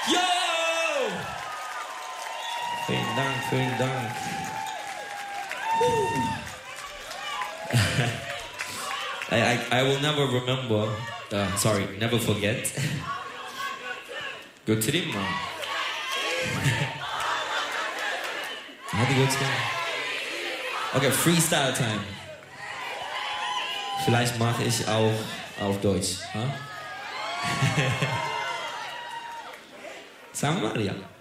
Yo! Vielen Dank, vielen Dank. I will never remember, never forget. Go to the mom. Hadi go to Okay, Freestyle Time. Vielleicht mache ich auch auf Deutsch. Huh? Sagen wir mal, ja.